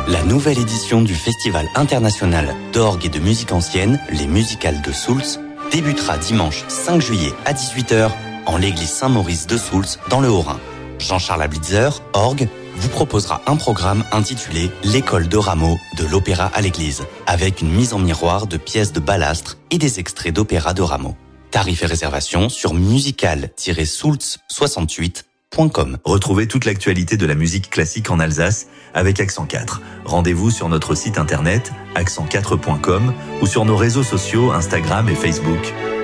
La nouvelle édition du Festival international d'orgue et de musique ancienne, les musicales de Soultz, débutera dimanche 5 juillet à 18h en l'église Saint-Maurice de Soultz dans le Haut-Rhin. Jean-Charles Ablitzer, orgue, vous proposera un programme intitulé L'école de Rameau de l'opéra à l'église, avec une mise en miroir de pièces de Ballastre et des extraits d'opéra de Rameau. Tarifs et réservations sur musical-soultz68.com. Retrouvez toute l'actualité de la musique classique en Alsace avec Accent 4. Rendez-vous sur notre site internet accent4.com ou sur nos réseaux sociaux Instagram et Facebook.